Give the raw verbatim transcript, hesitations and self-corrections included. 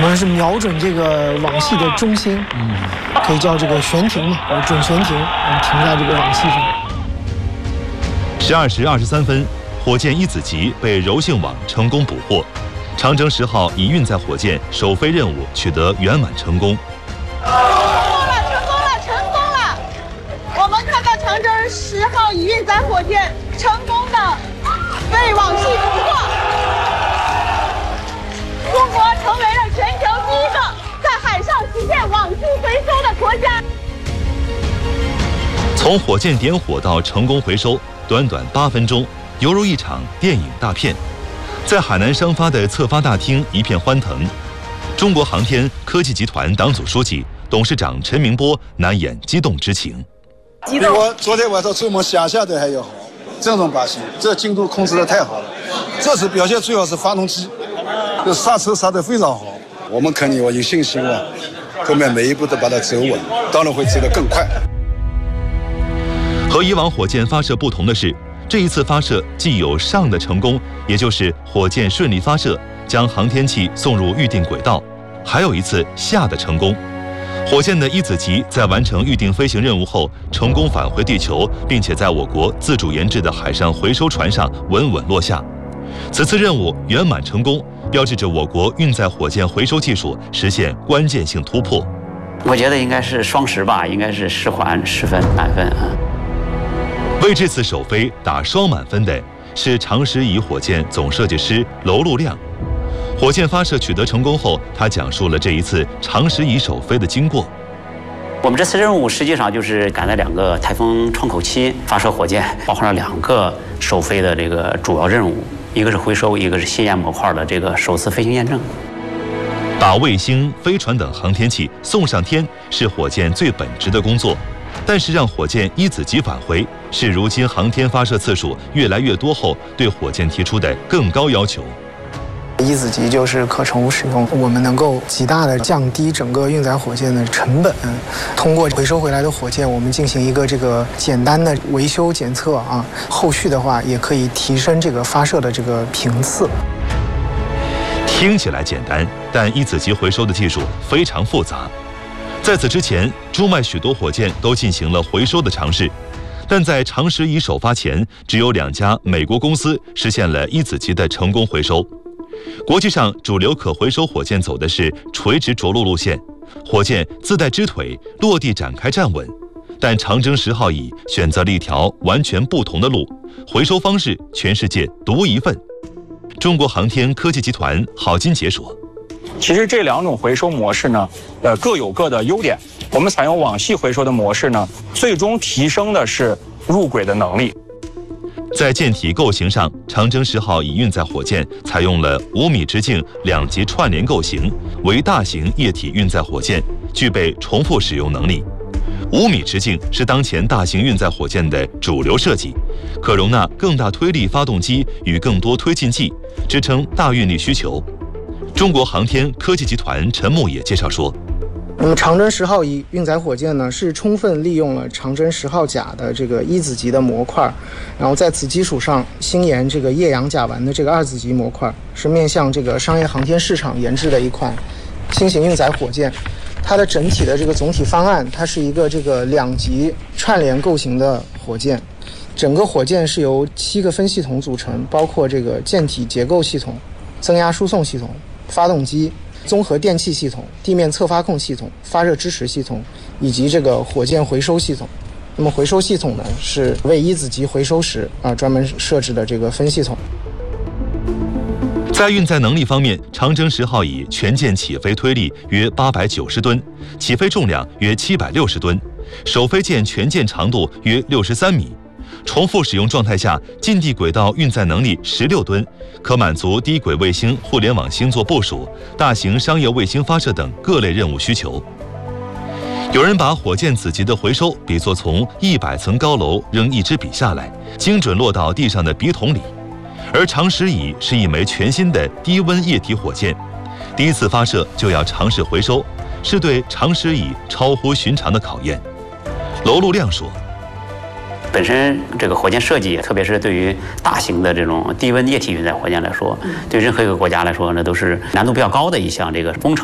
们是瞄准这个网系的中心，嗯，可以叫这个悬停嘛，准悬停，我们停在这个网系上。 十二时二十三分，火箭一子级被柔性网成功捕获，长征十号乙运载火箭首飞任务取得圆满成功。 成功了，成功了，成功了！我们看到长征十号乙运载火箭成功的被网系捕获。中国成为了全球第一个在海上实现网系回收的国家。 从火箭点火到成功回收，短短八分钟，犹如一场电影大片。在海南商发的测发大厅一片欢腾，中国航天科技集团党组书记、董事长陈明波难掩激动之情。 比我昨天晚上做梦想象的还要好，这种把戏，这进度控制的太好了。这次表现最好是发动机，这刹车刹得非常好。我们肯定我有信心了，后面每一步都把它走稳，当然会走得更快。 和以往火箭发射不同的是，这一次发射既有上的成功，也就是火箭顺利发射，将航天器送入预定轨道，还有一次下的成功。火箭的一子级在完成预定飞行任务后，成功返回地球，并且在我国自主研制的海上回收船上稳稳落下。此次任务圆满成功，标志着我国运载火箭回收技术实现关键性突破。 我觉得应该是双十吧，应该是十环十分满分啊。 为这次首飞打双满分的是长十乙火箭总设计师娄路亮。火箭发射取得成功后，他讲述了这一次长十乙首飞的经过。 我们这次任务实际上就是赶在两个台风窗口期发射火箭，包含了两个首飞的这个主要任务，一个是回收，一个是新研模块的这个首次飞行验证。 把卫星、飞船等航天器送上天是火箭最本职的工作，但是让火箭一子级返回是如今航天发射次数越来越多后对火箭提出的更高要求。 一子级就是可重复使用，我们能够极大的降低整个运载火箭的成本。通过回收回来的火箭，我们进行一个这个简单的维修检测啊，后续的话也可以提升这个发射的这个频次。 听起来简单，但一子级回收的技术非常复杂。在此之前，中外许多火箭都进行了回收的尝试，但在长十乙首发前，只有两家美国公司实现了一子级的成功回收。国际上主流可回收火箭走的是垂直着陆路线，火箭自带支腿，落地展开站稳。但长征十号乙选择了一条完全不同的路，回收方式全世界独一份。中国航天科技集团郝金杰说：“ 其实这两种回收模式呢，呃，各有各的优点。我们采用网系回收的模式呢，最终提升的是入轨的能力。” 在舰体构型上，长征十号乙运载火箭采用了五米直径两级串联构型，为大型液体运载火箭，具备重复使用能力。五米直径是当前大型运载火箭的主流设计，可容纳更大推力发动机与更多推进剂，支撑大运力需求。中国航天科技集团陈牧野介绍说：“ 那么长征十号乙运载火箭呢，是充分利用了长征十号甲的这个一子级的模块，然后在此基础上新研这个液氧甲烷的这个二子级模块，是面向这个商业航天市场研制的一款新型运载火箭。它的整体的这个总体方案，它是一个这个两级串联构型的火箭，整个火箭是由七个分系统组成，包括这个舰体结构系统、增压输送系统、发动机、综合电气系统、地面侧发控系统、发热支持系统以及这个火箭回收系统。那么回收系统呢，是为一子级回收时啊专门设置的这个分系统。 在运载能力方面，长征十号乙全舰起飞推力约八百九十吨，起飞重量约七百六十吨，首飞舰全舰长度约六十三米。重复使用状态下，近地轨道运载能力十六吨，可满足低轨卫星、互联网星座部署、大型商业卫星发射等各类任务需求。有人把火箭子级的回收比作从一百层高楼扔一支笔下来，精准落到地上的笔筒里。而长十乙是一枚全新的低温液体火箭，第一次发射就要尝试回收，是对长十乙超乎寻常的考验。娄路亮说：“ 本身这个火箭设计，特别是对于大型的这种低温液体运载火箭来说，对任何一个国家来说呢，都是难度比较高的一项这个工程。